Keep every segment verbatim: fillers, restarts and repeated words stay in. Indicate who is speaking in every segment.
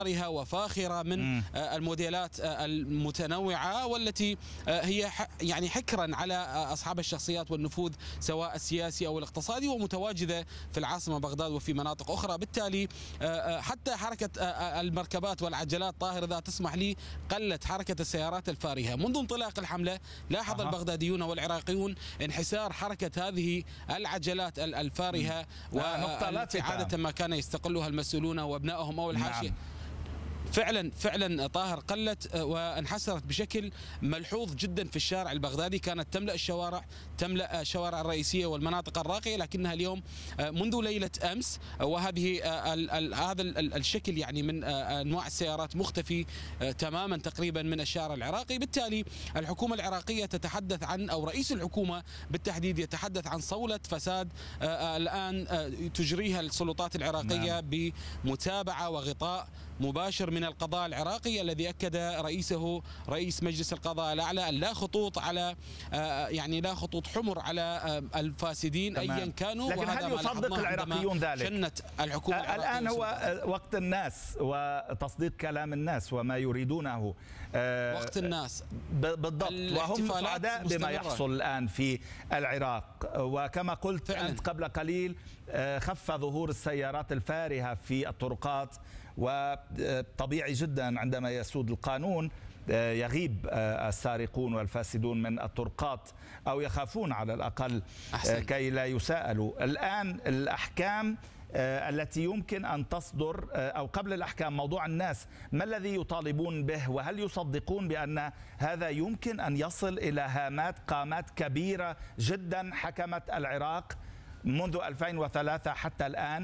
Speaker 1: وفاخرة من الموديلات المتنوعة، والتي هي يعني حكرا على أصحاب الشخصيات والنفوذ سواء السياسي أو الاقتصادي، ومتواجدة في العاصمة بغداد وفي مناطق أخرى. بالتالي حتى حركة المركبات والعجلات، طاهر إذا تسمح لي، قلت حركة السيارات الفارهة منذ انطلاق الحملة. لاحظ أه. البغداديون والعراقيون انحسار حركة هذه العجلات الفارهة، والتي عادة ما كان يستقلها المسؤولون وابنائهم أو الحاشية. نعم. فعلا فعلا طاهر قلت وانحسرت بشكل ملحوظ جدا في الشارع البغدادي. كانت تملأ الشوارع، تملأ الشوارع الرئيسية والمناطق الراقية، لكنها اليوم منذ ليلة أمس وهذه هذا الشكل يعني من أنواع السيارات مختفي تماما تقريبا من الشارع العراقي. بالتالي الحكومة العراقية تتحدث عن، أو رئيس الحكومة بالتحديد يتحدث عن صولة فساد الآن تجريها السلطات العراقية بمتابعة وغطاء مباشر من القضاء العراقي، الذي أكد رئيسه رئيس مجلس القضاء الأعلى أن لا خطوط على يعني لا خطوط حمر على الفاسدين أيا كانوا.
Speaker 2: لكن هل يصدق العراقيون ذلك؟
Speaker 1: شنت الحكومة العراقية
Speaker 2: الآن هو وقت الناس وتصديق كلام الناس وما يريدونه.
Speaker 1: وقت الناس
Speaker 2: بالضبط، وهم سعداء بما يحصل الآن في العراق. وكما قلت فعلا أنت قبل قليل، خف ظهور السيارات الفارهة في الطرقات، وطبيعي جدا عندما يسود القانون يغيب السارقون والفاسدون من الطرقات، أو يخافون على الأقل أحسن. كي لا يساءلوا. الآن الأحكام التي يمكن أن تصدر، أو قبل الأحكام موضوع الناس، ما الذي يطالبون به؟ وهل يصدقون بأن هذا يمكن أن يصل إلى هامات قامات كبيرة جدا حكمت العراق منذ ألفين وثلاثة حتى الآن؟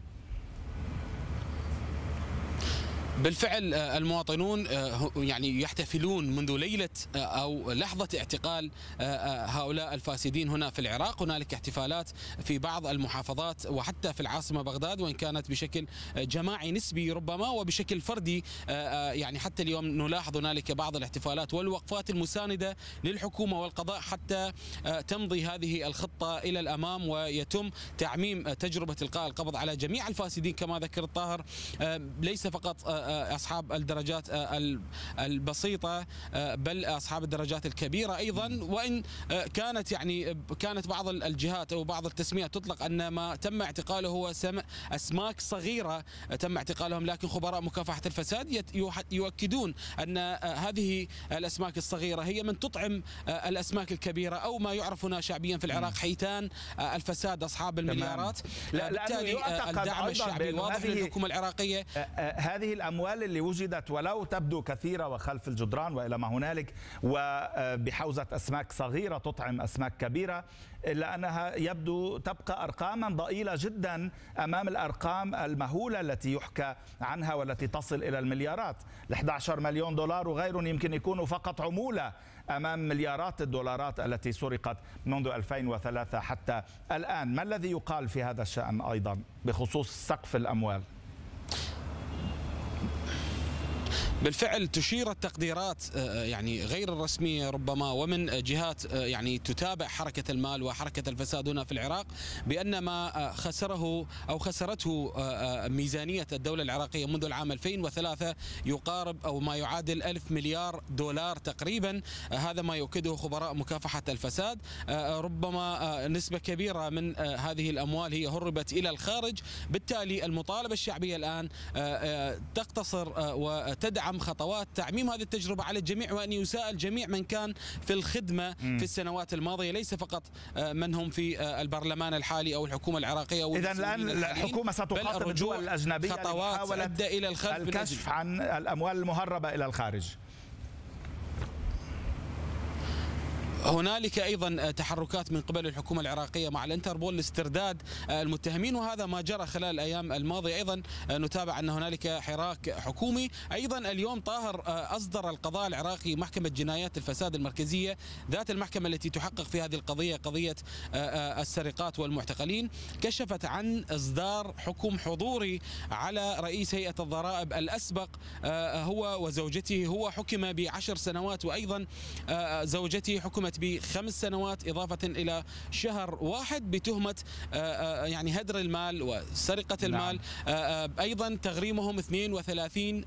Speaker 1: بالفعل المواطنون يعني يحتفلون منذ ليلة أو لحظة اعتقال هؤلاء الفاسدين هنا في العراق. هنالك احتفالات في بعض المحافظات وحتى في العاصمة بغداد، وإن كانت بشكل جماعي نسبي ربما، وبشكل فردي يعني حتى اليوم نلاحظ هنالك بعض الاحتفالات والوقفات المساندة للحكومة والقضاء حتى تمضي هذه الخطة إلى الأمام ويتم تعميم تجربة إلقاء القبض على جميع الفاسدين كما ذكر الطاهر، ليس فقط أصحاب الدرجات البسيطة بل أصحاب الدرجات الكبيرة أيضا. وإن كانت يعني كانت بعض الجهات أو بعض التسميات تطلق أن ما تم اعتقاله هو أسماك صغيرة تم اعتقالهم، لكن خبراء مكافحة الفساد يؤكدون أن هذه الأسماك الصغيرة هي من تطعم الأسماك الكبيرة، أو ما يعرف هنا شعبيا في العراق حيتان الفساد، أصحاب المليارات. بالتالي الدعم الشعبي واضح للحكومة العراقية.
Speaker 2: هذه الأموال اللي وجدت ولو تبدو كثيرة وخلف الجدران وإلى ما هنالك، وبحوزة أسماك صغيرة تطعم أسماك كبيرة، إلا أنها يبدو تبقى أرقاما ضئيلة جدا أمام الأرقام المهولة التي يحكى عنها والتي تصل إلى المليارات. ال أحد عشر مليون دولار وغيرهم يمكن يكونوا فقط عمولة أمام مليارات الدولارات التي سرقت منذ ألفين وثلاثة حتى الآن. ما الذي يقال في هذا الشأن أيضا بخصوص سقف الأموال؟
Speaker 1: بالفعل تشير التقديرات يعني غير الرسمية ربما ومن جهات يعني تتابع حركة المال وحركة الفساد هنا في العراق بأن ما خسره أو خسرته ميزانية الدولة العراقية منذ العام ألفين وثلاثة يقارب أو ما يعادل ألف مليار دولار تقريبا. هذا ما يؤكده خبراء مكافحة الفساد. ربما نسبة كبيرة من هذه الأموال هي هربت إلى الخارج. بالتالي المطالبة الشعبية الآن تقتصر وتدعم خطوات تعميم هذه التجربة على الجميع، وأن يساءل جميع من كان في الخدمة في السنوات الماضية، ليس فقط من هم في البرلمان الحالي أو الحكومة العراقية.
Speaker 2: إذا الآن الحكومة ستخاطب الدول الأجنبية
Speaker 1: خطوات تبدأ إلى الخلف
Speaker 2: الكشف عن الأموال المهربة إلى الخارج.
Speaker 1: هنالك أيضا تحركات من قبل الحكومة العراقية مع الانتربول لاسترداد المتهمين، وهذا ما جرى خلال الأيام الماضية. أيضا نتابع أن هنالك حراك حكومي. أيضا اليوم طاهر أصدر القضاء العراقي محكمة جنايات الفساد المركزية، ذات المحكمة التي تحقق في هذه القضية قضية السرقات والمعتقلين، كشفت عن إصدار حكم حضوري على رئيس هيئة الضرائب الأسبق هو وزوجته. هو حكم بعشر سنوات، وأيضا زوجته حكمت بخمس سنوات إضافة إلى شهر واحد بتهمة يعني هدر المال وسرقة المال. نعم. أيضا تغريمهم اثنين وثلاثين